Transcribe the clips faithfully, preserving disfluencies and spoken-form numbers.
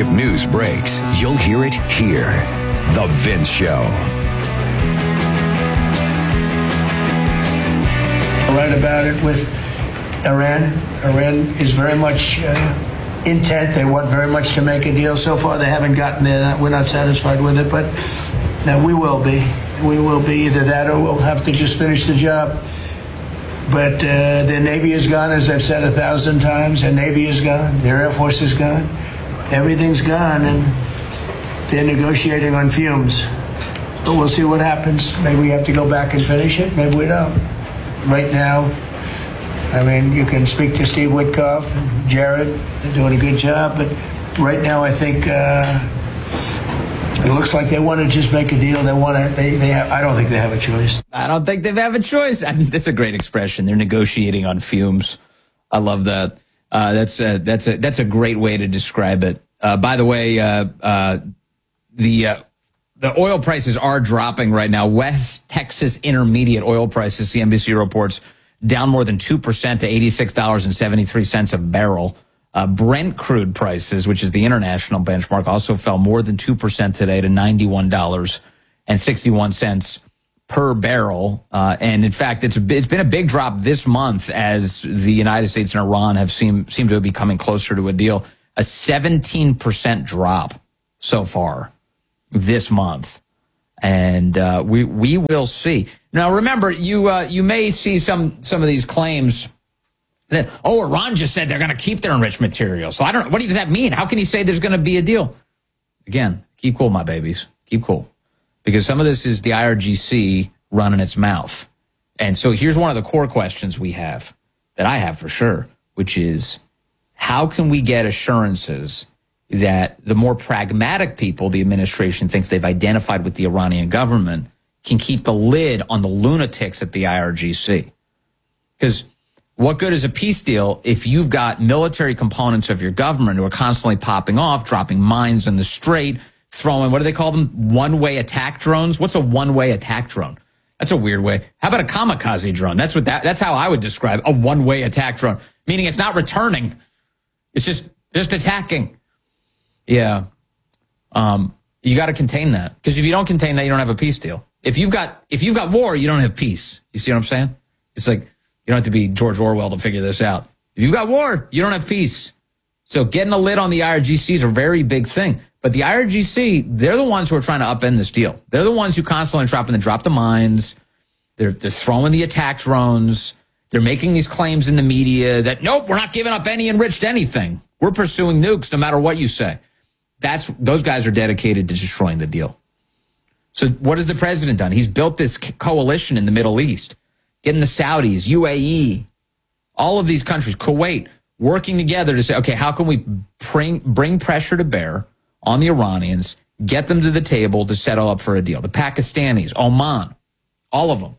If news breaks, you'll hear it here. The Vince Show. Right about it with Iran. Iran is very much uh, intent. They want very much to make a deal. So far, they haven't gotten there. We're not satisfied with it, but now we will be. We will be either that or we'll have to just finish the job. But uh, their Navy is gone, as I've said a thousand times. Their Navy is gone. Their Air Force is gone. Everything's gone, and they're negotiating on fumes. But we'll see what happens. Maybe we have to go back and finish it. Maybe we don't. Right now, I mean, you can speak to Steve Witkoff and Jared. They're doing a good job. But right now, I think uh, it looks like they want to just make a deal. They want to. They, they have, I don't think they have a choice. I don't think they have a choice. I mean, this is a great expression. They're negotiating on fumes. I love that. Uh, that's a, that's a that's a great way to describe it. Uh, by the way, uh, uh, the uh, the oil prices are dropping right now. West Texas Intermediate oil prices, C N B C reports, down more than two percent to eighty-six dollars and seventy-three cents a barrel. Uh, Brent crude prices, which is the international benchmark, also fell more than two percent today to ninety-one dollars and sixty-one cents per barrel. Uh, and in fact, it's, a, it's been a big drop this month as the United States and Iran have seemed, seem to be coming closer to a deal. A seventeen percent drop so far this month. And uh, we we will see. Now, remember, you uh, you may see some some of these claims that, oh, Iran just said they're going to keep their enriched material. So I don't know. What does that mean? How can he say there's going to be a deal? Again, keep cool, my babies. Keep cool. Because some of this is the I R G C running its mouth. And so here's one of the core questions we have, that I have for sure, which is, how can we get assurances that the more pragmatic people the administration thinks they've identified with the Iranian government can keep the lid on the lunatics at the I R G C? Because what good is a peace deal if you've got military components of your government who are constantly popping off, dropping mines in the strait, throwing, what do they call them? One-way attack drones? What's a one-way attack drone? That's a weird way. How about a kamikaze drone? That's what that, that's how I would describe a one-way attack drone, meaning it's not returning. It's just, just attacking. Yeah. Um, you got to contain that, because if you don't contain that, you don't have a peace deal. If you've got, if you've got war, you don't have peace. You see what I'm saying? It's like, you don't have to be George Orwell to figure this out. If you've got war, you don't have peace. So getting a lid on the I R G C is a very big thing. But the I R G C, they're the ones who are trying to upend this deal. They're the ones who constantly dropping the drop the mines. They're, they're throwing the attack drones. They're making these claims in the media that, nope, we're not giving up any enriched anything. We're pursuing nukes no matter what you say. That's, those guys are dedicated to destroying the deal. So what has the president done? He's built this coalition in the Middle East, getting the Saudis, U A E, all of these countries, Kuwait, working together to say, okay, how can we bring, bring pressure to bear on the Iranians, get them to the table to settle up for a deal? The Pakistanis, Oman, all of them.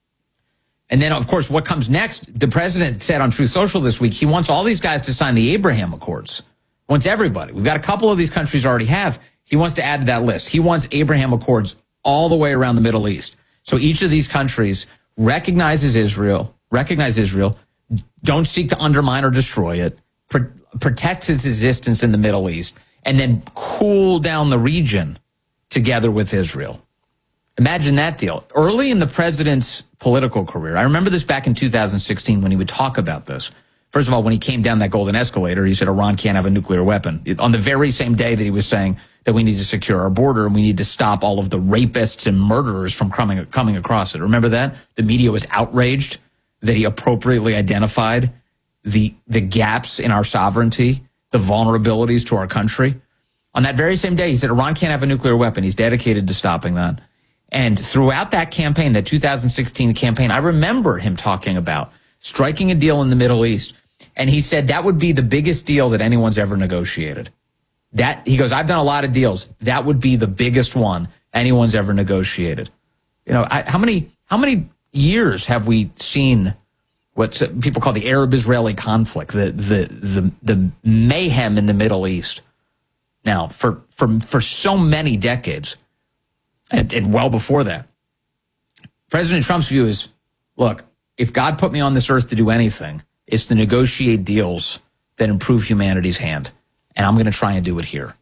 And then, of course, what comes next? The president said on Truth Social this week, he wants all these guys to sign the Abraham Accords. He wants everybody. We've got a couple of these countries already have. He wants to add to that list. He wants Abraham Accords all the way around the Middle East. So each of these countries recognizes Israel, recognize Israel, don't seek to undermine or destroy it, pr- protects its existence in the Middle East, and then cool down the region together with Israel. Imagine that deal. Early in the president's political career, I remember this back in two thousand sixteen when he would talk about this. First of all, when he came down that golden escalator, he said Iran can't have a nuclear weapon. On the very same day that he was saying that we need to secure our border and we need to stop all of the rapists and murderers from coming, coming across it. Remember that? The media was outraged that he appropriately identified the, the gaps in our sovereignty, the vulnerabilities to our country. On that very same day, he said Iran can't have a nuclear weapon. He's dedicated to stopping that. And throughout that campaign, that two thousand sixteen campaign, I remember him talking about striking a deal in the Middle East. And he said that would be the biggest deal that anyone's ever negotiated. That, he goes, I've done a lot of deals. That would be the biggest one anyone's ever negotiated. You know, I, how many, how many years have we seen what people call the Arab-Israeli conflict, the, the, the, the mayhem in the Middle East? Now, for, for, for so many decades, and, and well before that, President Trump's view is, look, if God put me on this earth to do anything, it's to negotiate deals that improve humanity's hand. And I'm going to try and do it here.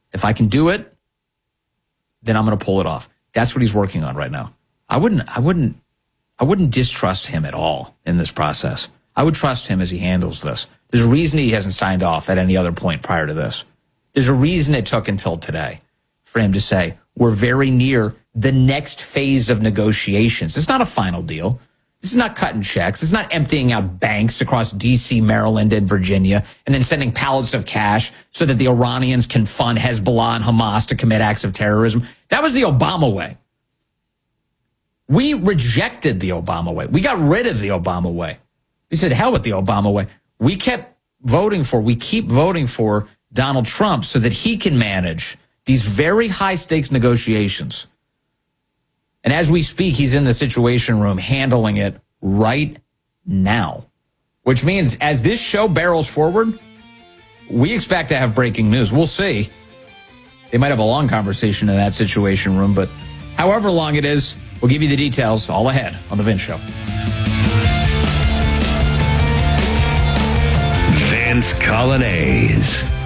If I can do it, then I'm going to pull it off. That's what he's working on right now. I wouldn't, I wouldn't, I wouldn't distrust him at all in this process. I would trust him as he handles this. There's a reason he hasn't signed off at any other point prior to this. There's a reason it took until today for him to say, we're very near the next phase of negotiations. It's not a final deal. This is not cutting checks. It's not emptying out banks across D C, Maryland, and Virginia, and then sending pallets of cash so that the Iranians can fund Hezbollah and Hamas to commit acts of terrorism. That was the Obama way. We rejected the Obama way. We got rid of the Obama way. We said, hell with the Obama way. We kept voting for, we keep voting for Donald Trump so that he can manage these very high-stakes negotiations. And as we speak, he's in the Situation Room handling it right now, which means as this show barrels forward, we expect to have breaking news. We'll see. They might have a long conversation in that Situation Room, but however long it is, we'll give you the details all ahead on The Vince Show. Vince Coglianese.